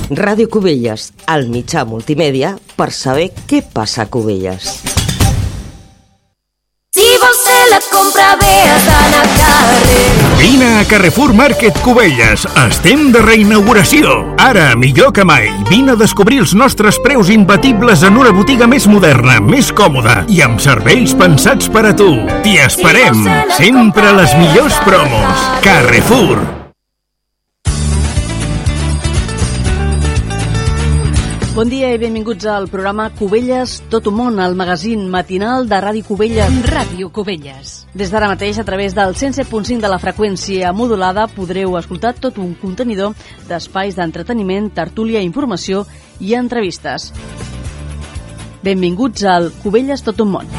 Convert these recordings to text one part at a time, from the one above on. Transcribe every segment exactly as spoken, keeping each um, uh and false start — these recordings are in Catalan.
Ràdio Cubelles, el mitjà multimèdia per saber què passa a Cubelles. Si vols fer la compra bé has d'anar a carrer. Vine a Carrefour Market Cubelles. Estem de reinauguració. Ara, millor que mai, vine a descobrir els nostres preus imbatibles en una botiga més moderna, més còmoda i amb serveis pensats per a tu. T'hi esperem. Sempre les millors promos. Carrefour. Bon dia i benvinguts al programa Cubelles Tot un món, el magazín matinal de Ràdio Cubelles. Ràdio Cubelles. Des d'ara mateix, a través del cent set punt cinc de la freqüència modulada, podreu escoltar tot un contenidor d'espais d'entreteniment, tertúlia, informació i entrevistes. Benvinguts al Cubelles Tot un món.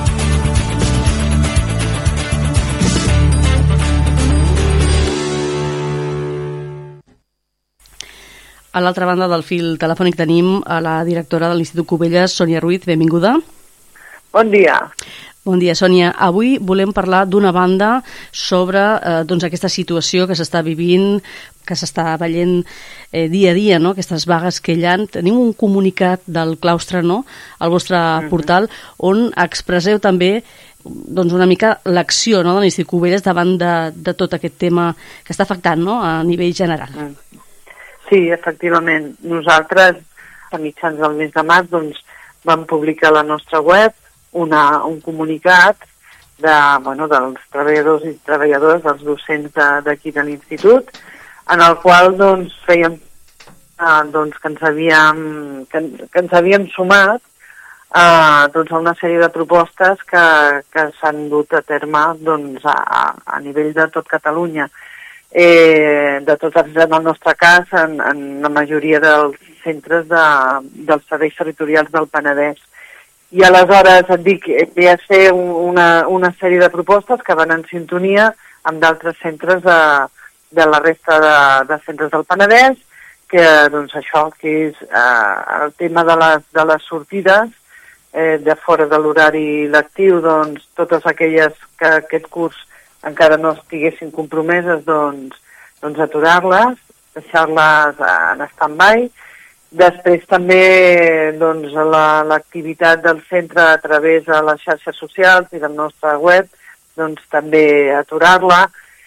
A l'altra banda del fil telefònic tenim a la directora de l'Institut Cubelles, Sònia Ruiz. Benvinguda. Bon dia. Bon dia, Sònia. Avui volem parlar d'una banda sobre eh, doncs aquesta situació que s'està vivint, que s'està veient eh, dia a dia, no? Aquestes vagues que hi ha. Tenim un comunicat del claustre, no?, al vostre uh-huh. portal, on expresseu també doncs, una mica l'acció, no?, de l'Institut Cubelles davant de, de tot aquest tema que està afectant, no?, a nivell general. Uh-huh. Sí, efectivament. Nosaltres, a mitjans del mes de març, doncs, vam publicar a la nostra web una, un comunicat de, bueno, dels treballadors i treballadores, dels docents d'aquí de, de l'Institut, en el qual doncs, fèiem eh, doncs, que, ens havíem, que, que ens havíem sumat eh, doncs, a una sèrie de propostes que, que s'han dut a terme doncs, a, a nivell de tot Catalunya. Eh, de tot en el nostre cas, en, en la majoria dels centres de, dels serveis territorials del Penedès. I aleshores et dic, ve a ser una, una sèrie de propostes que van en sintonia amb d'altres centres de, de la resta de, de centres del Penedès, que doncs això, que és eh, el tema de les, de les sortides eh, de fora de l'horari lectiu, doncs totes aquelles que aquest curs encara no estiguessin compromeses, doncs, doncs aturar-les, deixar-les en stand-by. Després també doncs, l'activitat la, del centre a través de les xarxes socials i del nostre web, doncs també aturar-la.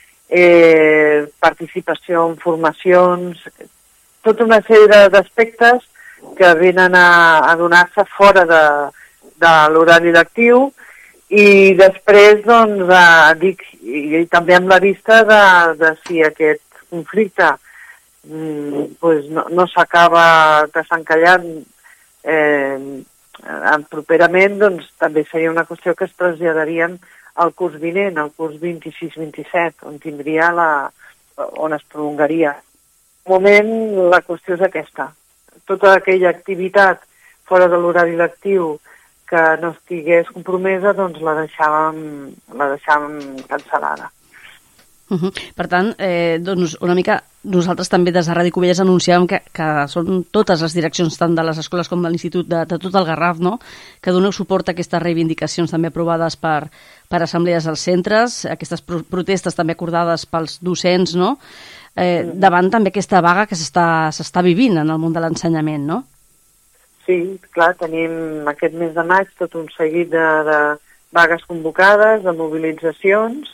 Eh, participació en formacions, tota una sèrie d'aspectes que venen a, a donar-se fora de, de l'horari lectiu. I després, doncs, eh, dic, i, i també amb la vista de, de si aquest conflicte mm, pues no, no s'acaba desencallant eh, properament, doncs també seria una qüestió que es traslladarien al curs vinent, al curs vint-i-sis vint-i-set, on tindria la, on es prolongaria. De moment, la qüestió és aquesta. Tota aquella activitat fora de l'horari lectiu que no estigués compromesa, doncs la deixàvem, la deixàvem cancel·lada. Uh-huh. Per tant, eh, doncs una mica nosaltres també des de Ràdio Cubelles anunciàvem que, que són totes les direccions, tant de les escoles com de l'Institut, de, de tot el Garraf, no?, que doneu suport a aquestes reivindicacions també aprovades per, per assemblees als centres, aquestes pro protestes també acordades pels docents, no?, eh, mm. davant també aquesta vaga que s'està s'està vivint en el món de l'ensenyament, no? Sí, clar, tenim aquest mes de maig tot un seguit de, de vagues convocades, de mobilitzacions,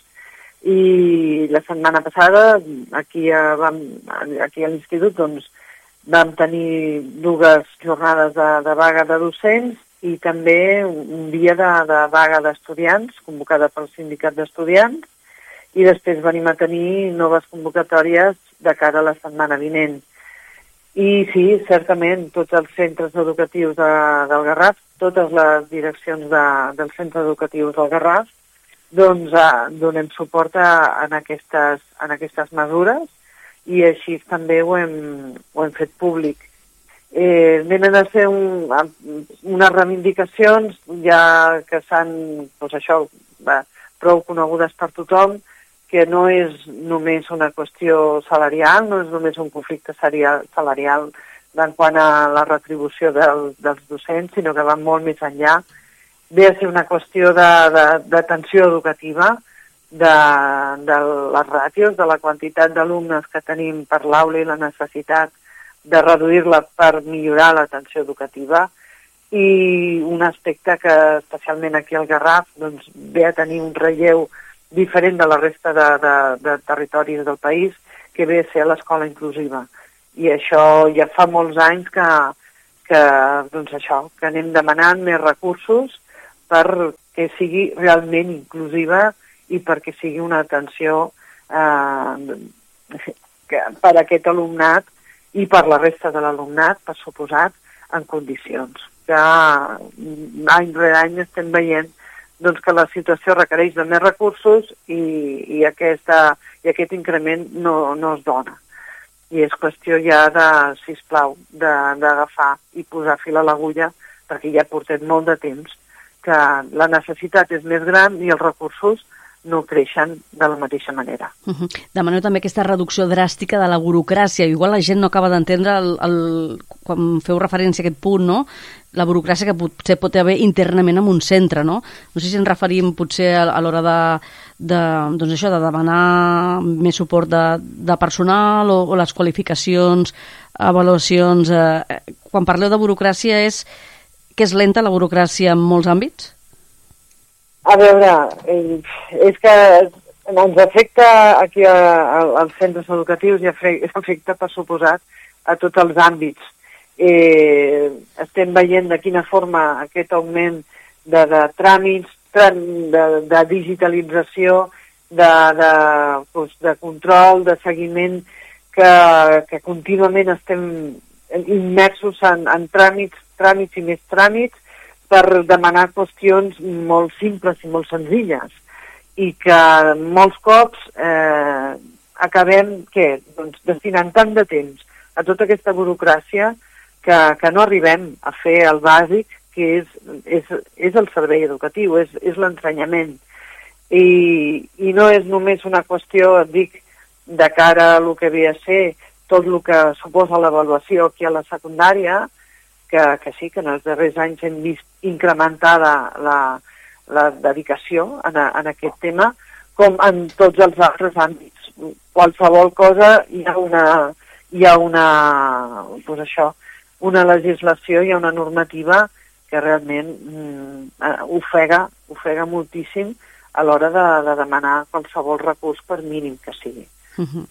i la setmana passada aquí a, vam, aquí a l'Institut doncs, vam tenir dues jornades de, de vaga de docents i també un dia de, de vaga d'estudiants, convocada pel sindicat d'estudiants, i després venim a tenir noves convocatòries de cara a la setmana vinent. I sí, certament, tots els centres educatius de, del Garraf, totes les direccions de, dels centres educatius del Garraf, doncs eh, donem suport a, en, aquestes, en aquestes mesures i així també ho hem, ho hem fet públic. Eh, venen a ser un, unes reivindicacions ja que s'han, doncs això, va, prou conegudes per tothom, que no és només una qüestió salarial, no és només un conflicte salarial en quant a la retribució del, dels docents, sinó que va molt més enllà. Ve a ser una qüestió d'atenció educativa, de, de les ràtios, de la quantitat d'alumnes que tenim per l'aula i la necessitat de reduir-la per millorar l'atenció educativa, i un aspecte que especialment aquí al Garraf doncs, ve a tenir un relleu diferent de la resta de, de, de territoris del país, que ve a ser l'escola inclusiva. I això ja fa molts anys que, que, doncs això, que anem demanant més recursos perquè sigui realment inclusiva i perquè sigui una atenció eh, que, per a aquest alumnat i per la resta de l'alumnat, per suposat, en condicions. Que any rere any estem veient doncs, que la situació requereix de més recursos i, i, aquesta, i aquest increment no, no es dona. I és qüestió ja de, sisplau, d'agafar i posar fil a l'agulla, perquè ja portem molt de temps que la necessitat és més gran i els recursos no creixen de la mateixa manera. Uh-huh. Demaneu també aquesta reducció dràstica de la burocràcia. Igual la gent no acaba d'entendre, el, el, quan feu referència a aquest punt, no? La burocràcia que potser pot haver internament en un centre, no? No sé si ens referim potser a, a l'hora de, de, doncs això, de demanar més suport de, de personal o, o les qualificacions, avaluacions. Eh, quan parleu de burocràcia, és que és lenta la burocràcia en molts àmbits? A veure, eh, és que ens afecta aquí a, a, als centres educatius i afecta, per suposat, a tots els àmbits. Eh, estem veient de quina forma aquest augment de, de tràmits, de, de digitalització, de, de, doncs, de control, de seguiment, que, que contínuament estem immersos en, en tràmits, tràmits i més tràmits, per demanar qüestions molt simples i molt senzilles i que molts cops eh, acabem què? Doncs destinant tant de temps a tota aquesta burocràcia que, que no arribem a fer el bàsic, que és, és, és el servei educatiu, és, és l'ensenyament. I, I no és només una qüestió, et dic, de cara a el que ve a ser tot el que suposa l'avaluació aquí a la secundària, que, que sí, que en els darrers anys hem vist incrementada la, la dedicació en, a, en aquest tema, com en tots els altres àmbits. Qualsevol cosa hi ha una, hi ha una, doncs això, una legislació, hi ha una normativa que realment mm, ofega, ofega moltíssim a l'hora de, de demanar qualsevol recurs, per mínim que sigui. Uh-huh.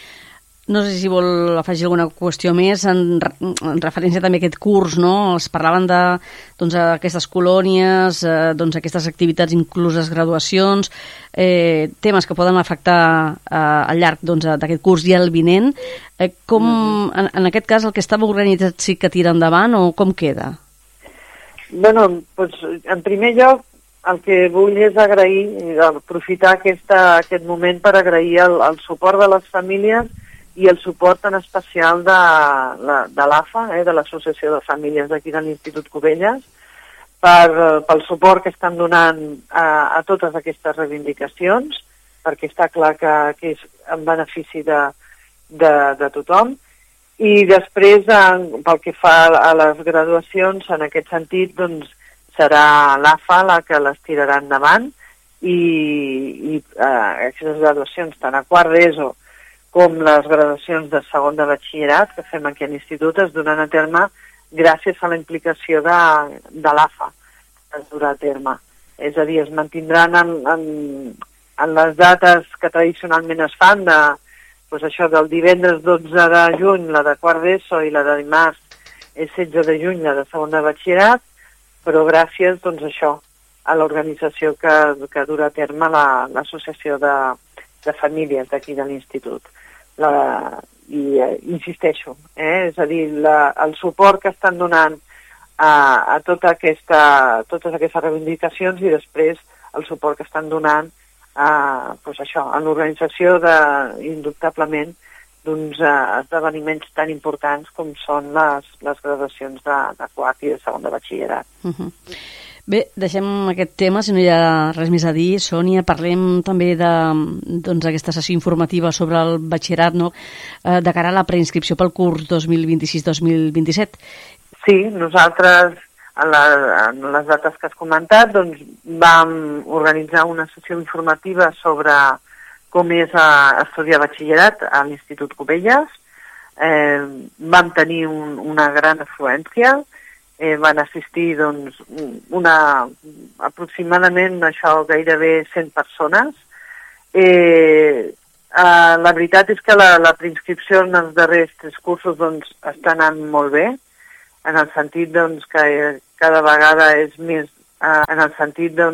No sé si vol afegir alguna qüestió més en, en referència també a aquest curs, no? Es parlaven de doncs, aquestes colònies, eh, doncs, aquestes activitats, incluses graduacions, eh, temes que poden afectar eh, al llarg doncs, d'aquest curs i el vinent. Eh, com, mm-hmm. en, en aquest cas, el que estava organitzat sí que tira endavant o com queda? Bueno, doncs, en primer lloc, el que vull és agrair, aprofitar aquesta, aquest moment per agrair el, el suport de les famílies i el suport en especial de, de l'A F A, eh, de l'Associació de Famílies d'aquí de l'Institut Cubelles, per, pel suport que estan donant a, a totes aquestes reivindicacions, perquè està clar que, que és en benefici de, de, de tothom. I després, en, pel que fa a les graduacions, en aquest sentit, doncs, serà l'A F A la que les tirarà endavant i, i eh, aquestes graduacions, tant a quart d'ESO com les graduacions de segon de batxillerat que fem aquí a l'Institut, es donen a terme gràcies a la implicació de, de l'A F A que es durà a terme. És a dir, es mantindran en, en, en les dates que tradicionalment es fan, de, doncs això, del divendres dotze de juny, la de quart d'ESO, i la de dimarts és setze de juny, la de segon de batxillerat, però gràcies, doncs això, a l'organització que, que durà a terme l'Associació la, de, de Famílies d'aquí de l'Institut. La, i eh, insisteixo, eh, és a dir, la, el suport que estan donant a, a tota aquesta, totes aquestes reivindicacions i després el suport que estan donant a, doncs això, a l'organització de, indubtablement d'uns uh, esdeveniments tan importants com són les, les graduacions de, de quart i de segon de batxillerat. Uh-huh. Bé, deixem aquest tema, si no hi ha res més a dir. Sònia, parlem també de doncs, aquesta sessió informativa sobre el batxillerat, no? eh, de cara a la preinscripció pel curs dos mil vint-i-sis dos mil vint-i-set. Sí, nosaltres, en, la, en les dates que has comentat, doncs, vam organitzar una sessió informativa sobre com és a estudiar batxillerat a l'Institut Cubelles. eh, vam tenir un, una gran afluència, eh, van assistir doncs, una, aproximadament això gairebé cent persones. Eh, eh, la veritat és que la, la preinscripció en els darrers tres cursos doncs, està anant molt bé, en el sentit doncs, que cada vegada és més, eh, en el sentit doncs,